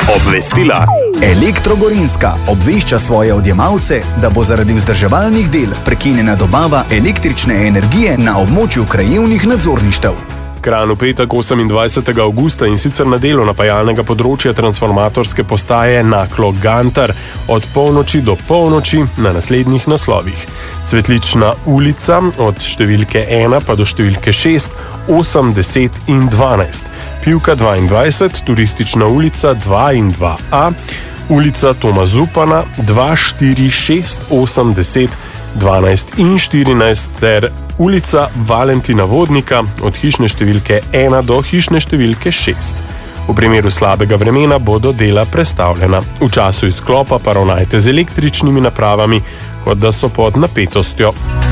Obvestila. Elektro Gorenjska obvešča svoje odjemalce, da bo zaradi vzdrževalnih del prekinjena dobava električne energije na območju krajevnih nadzorništev. Kranj v petek 28. avgusta in sicer na delu napajalnega področja transformatorske postaje Naklo-Gantar od polnoči do polnoči na naslednjih naslovih. Cvetlična ulica od številke 1 pa do številke 6, 8, 10 in 12. Pivka 22, Turistična ulica 2 in 2A, ulica Toma Zupana 2, 4, 6, 8, 10, 12 in 14 ter ulica Valentina Vodnika od hišne številke 1 do hišne številke 6. V primeru slabega vremena bodo dela prestavljena. V času izklopa pa ravnajte z električnimi napravami, kot da so pod napetostjo.